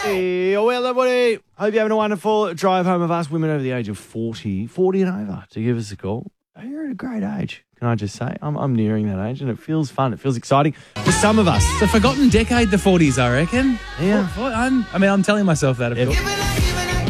Hey, well, everybody. Hope you're having a wonderful drive home. I've asked women over the age of 40 and over to give us a call. You're at a great age, can I just say? I'm nearing that age, and it feels fun. It feels exciting for some of us. It's a forgotten decade, the 40s, I reckon. Yeah. I'm telling myself that, of course.